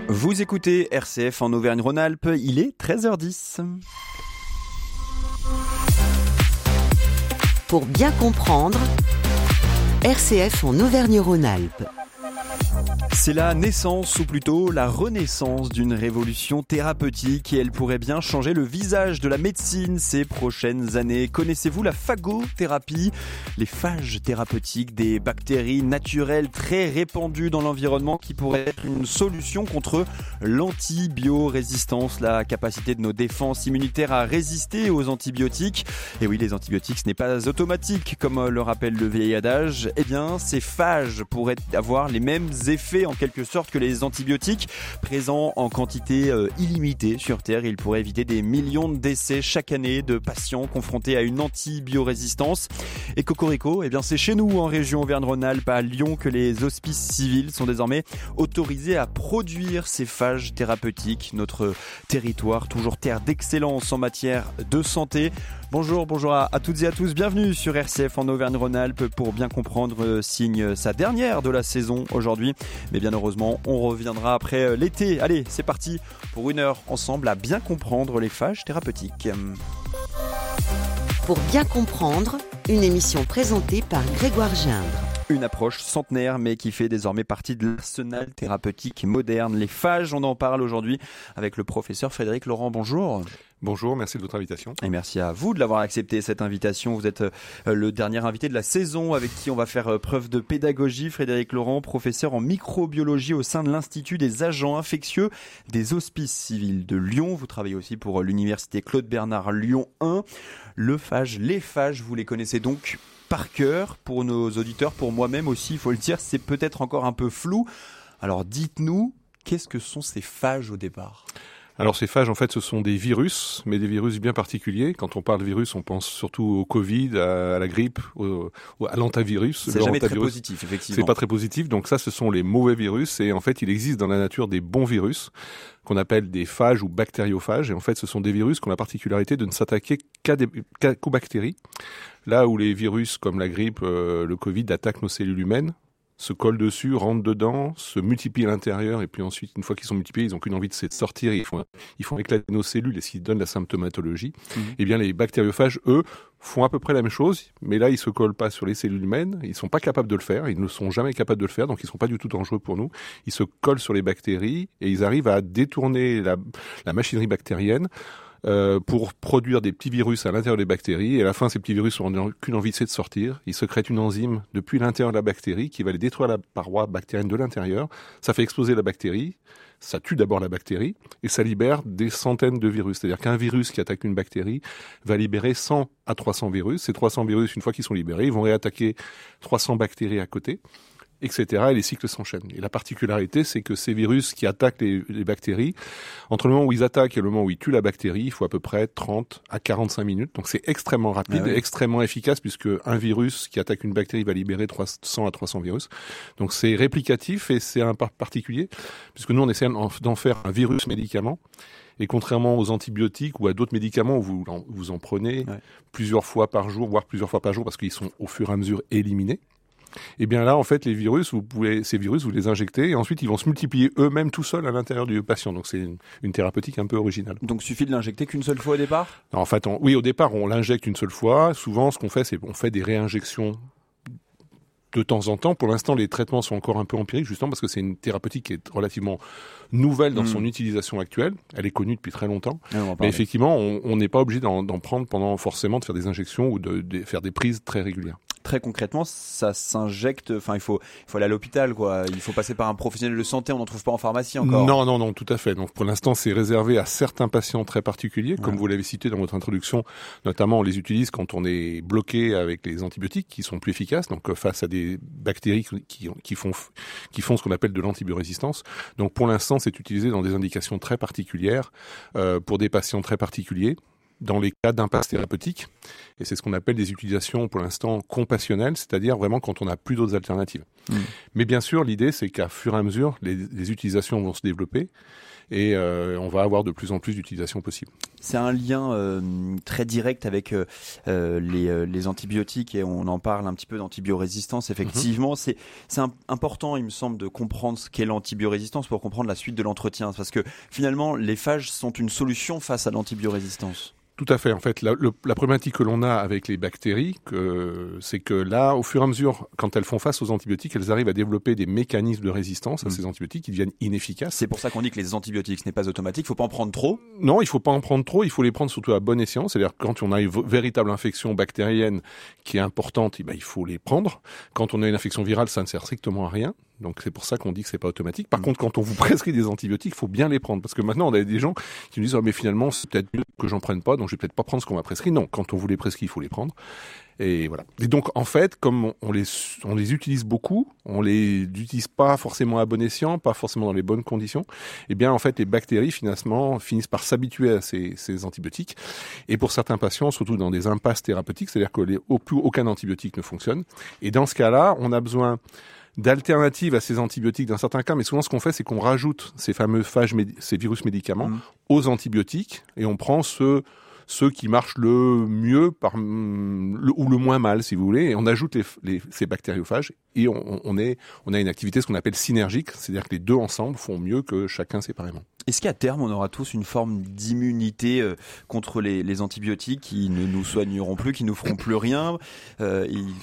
Vous écoutez RCF en Auvergne-Rhône-Alpes, il est 13h10. Pour bien comprendre, RCF en Auvergne-Rhône-Alpes. C'est la naissance, ou plutôt la renaissance d'une révolution thérapeutique et elle pourrait bien changer le visage de la médecine ces prochaines années. Connaissez-vous la phagothérapie ? Les phages thérapeutiques, des bactéries naturelles très répandues dans l'environnement qui pourraient être une solution contre l'antibiorésistance, la capacité de nos défenses immunitaires à résister aux antibiotiques. Et oui, les antibiotiques, ce n'est pas automatique, comme le rappelle le vieil adage. Eh bien, ces phages pourraient avoir les mêmes effets en quelque sorte que les antibiotiques, présents en quantité illimitée sur Terre. Ils pourraient éviter des millions de décès chaque année de patients confrontés à une antibiorésistance. Et cocorico, eh bien c'est chez nous en région Auvergne-Rhône-Alpes, à Lyon, que les hospices civils sont désormais autorisés à produire ces phages thérapeutiques. Notre territoire, toujours terre d'excellence en matière de santé. Bonjour à toutes et à tous, bienvenue sur RCF en Auvergne-Rhône-Alpes pour bien comprendre, signe sa dernière de la saison aujourd'hui. Mais bien heureusement, on reviendra après l'été. Allez, c'est parti pour une heure ensemble à bien comprendre les phages thérapeutiques. Pour bien comprendre, une émission présentée par Grégoire Gindre. Une approche centenaire mais qui fait désormais partie de l'arsenal thérapeutique moderne. Les phages, on en parle aujourd'hui avec le professeur Frédéric Laurent. Bonjour. Bonjour, merci de votre invitation. Et merci à vous de l'avoir accepté cette invitation. Vous êtes le dernier invité de la saison avec qui on va faire preuve de pédagogie. Frédéric Laurent, professeur en microbiologie au sein de l'Institut des agents infectieux des hospices civils de Lyon. Vous travaillez aussi pour l'université Claude Bernard Lyon 1. Les phages, vous les connaissez donc par cœur. Pour nos auditeurs, pour moi-même aussi, il faut le dire, c'est peut-être encore un peu flou. Alors dites-nous, qu'est-ce que sont ces phages au départ ? Alors ces phages, en fait, ce sont des virus, mais des virus bien particuliers. Quand on parle de virus, on pense surtout au Covid, à la grippe, à l'antavirus. C'est jamais très positif, effectivement. C'est pas très positif, donc ça, ce sont les mauvais virus. Et en fait, il existe dans la nature des bons virus, qu'on appelle des phages ou bactériophages. Et en fait, ce sont des virus qui ont la particularité de ne s'attaquer qu'aux bactéries. Là où les virus comme la grippe, le Covid attaquent nos cellules humaines, se collent dessus, rentrent dedans, se multiplient à l'intérieur, et puis ensuite, une fois qu'ils sont multipliés, ils n'ont qu'une envie, c'est de sortir, ils font éclater nos cellules, et ce qui donne la symptomatologie. Eh bien, les bactériophages, eux, font à peu près la même chose, mais là, ils se collent pas sur les cellules humaines, ils sont pas capables de le faire, ils ne sont jamais capables de le faire, donc ils sont pas du tout dangereux pour nous. Ils se collent sur les bactéries, et ils arrivent à détourner la machinerie bactérienne, pour produire des petits virus à l'intérieur des bactéries. Et à la fin, ces petits virus n'ont qu'une envie, c'est de sortir. Ils sécrètent une enzyme depuis l'intérieur de la bactérie qui va aller détruire la paroi bactérienne de l'intérieur. Ça fait exploser la bactérie. Ça tue d'abord la bactérie et ça libère des centaines de virus. C'est-à-dire qu'un virus qui attaque une bactérie va libérer 100 à 300 virus. Ces 300 virus, une fois qu'ils sont libérés, ils vont réattaquer 300 bactéries à côté, etc. Et les cycles s'enchaînent. Et la particularité, c'est que ces virus qui attaquent les bactéries, entre le moment où ils attaquent et le moment où ils tuent la bactérie, il faut à peu près 30 à 45 minutes. Donc c'est extrêmement rapide, extrêmement efficace, puisque un virus qui attaque une bactérie va libérer 300 à 300 virus. Donc c'est réplicatif et c'est un particulier, puisque nous on essaie d'en faire un virus médicament. Et contrairement aux antibiotiques ou à d'autres médicaments où vous en prenez plusieurs fois par jour, voire plusieurs fois par jour, parce qu'ils sont au fur et à mesure éliminés. Et bien là, en fait, ces virus, vous les injectez et ensuite ils vont se multiplier eux-mêmes tout seuls à l'intérieur du patient. Donc c'est une thérapeutique un peu originale. Donc il suffit de l'injecter qu'une seule fois au départ ? Alors, en fait, au départ, on l'injecte une seule fois. Souvent, ce qu'on fait, c'est qu'on fait des réinjections de temps en temps. Pour l'instant, les traitements sont encore un peu empiriques, justement parce que c'est une thérapeutique qui est relativement nouvelle dans son utilisation actuelle. Elle est connue depuis très longtemps. Mais effectivement, on n'est pas obligé d'en prendre forcément de faire des injections ou de faire des prises très régulières. Très concrètement, ça s'injecte, il faut aller à l'hôpital, quoi. Il faut passer par un professionnel de santé, on n'en trouve pas en pharmacie encore. Non, tout à fait. Donc pour l'instant, c'est réservé à certains patients très particuliers, comme vous l'avez cité dans votre introduction. Notamment, on les utilise quand on est bloqué avec les antibiotiques qui sont plus efficaces, donc face à des bactéries qui font ce qu'on appelle de l'antibiorésistance. Donc pour l'instant, c'est utilisé dans des indications très particulières, pour des patients très particuliers. Dans les cas d'impasse thérapeutique, Et c'est ce qu'on appelle des utilisations pour l'instant compassionnelles, c'est-à-dire vraiment quand on n'a plus d'autres alternatives. Mais bien sûr, l'idée, c'est qu'à fur et à mesure, les utilisations vont se développer et on va avoir de plus en plus d'utilisations possibles. C'est un lien très direct avec les antibiotiques et on en parle un petit peu d'antibiorésistance. Effectivement, c'est important, il me semble, de comprendre ce qu'est l'antibiorésistance pour comprendre la suite de l'entretien. Parce que finalement, les phages sont une solution face à l'antibiorésistance. Tout à fait. En fait, la problématique que l'on a avec les bactéries, c'est que là, au fur et à mesure, quand elles font face aux antibiotiques, elles arrivent à développer des mécanismes de résistance à ces antibiotiques qui deviennent inefficaces. C'est pour ça qu'on dit que les antibiotiques, ce n'est pas automatique. Il ne faut pas en prendre trop. Non, il ne faut pas en prendre trop. Il faut les prendre surtout à bon escient. C'est-à-dire quand on a une véritable infection bactérienne qui est importante, il faut les prendre. Quand on a une infection virale, ça ne sert strictement à rien. Donc c'est pour ça qu'on dit que c'est pas automatique. Par contre, quand on vous prescrit des antibiotiques, il faut bien les prendre. Parce que maintenant, on a des gens qui nous disent mais finalement, c'est peut-être mieux que j'en prenne pas, donc je vais peut-être pas prendre ce qu'on m'a prescrit. Non, quand on vous les prescrit, il faut les prendre. Et voilà. Et donc, en fait, comme on les utilise beaucoup, on les utilise pas forcément à bon escient, pas forcément dans les bonnes conditions, eh bien, en fait, les bactéries, finalement, finissent par s'habituer à ces antibiotiques. Et pour certains patients, surtout dans des impasses thérapeutiques, c'est-à-dire que plus aucun antibiotique ne fonctionne. Et dans ce cas-là, on a besoin d'alternatives à ces antibiotiques dans certains cas, mais souvent ce qu'on fait, c'est qu'on rajoute ces fameux phages, ces virus médicaments aux antibiotiques et on prend ceux qui marchent le mieux ou le moins mal, si vous voulez, et on ajoute ces bactériophages et on a une activité, ce qu'on appelle synergique, c'est-à-dire que les deux ensemble font mieux que chacun séparément. Est-ce qu'à terme, on aura tous une forme d'immunité contre les antibiotiques qui ne nous soigneront plus, qui ne nous feront plus rien